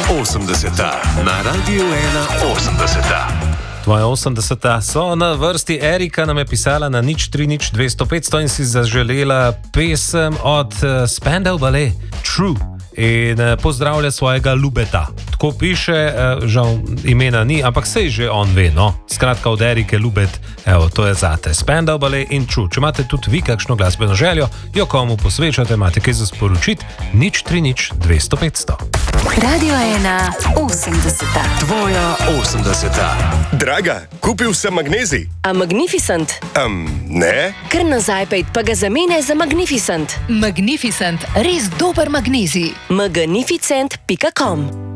80. Na Radiu 81. Tvoje 80. so na vrsti. Erika nam je pisala na 030200500 in si zaželela pesem od Spandau Ballet True in pozdravlja svojega Ljubeta. Tako piše, žal imena ni, ampak sej že on ve, no. Skratka, od Erike Ljubet, evo, to je zate. Spandau Ballet in True. Če imate tudi vi kakšno glasbeno željo, jo komu posvečate, imate kaj za sporočiti, 030200500. Radio 1 80. Tvoja 80. Draga, kupil sem magnezij. A Magnificent? Ne. Kar nazaj pejt, pa ga zamenjaj za Magnificent. Magnificent, res dober magnezij. Magnificent.com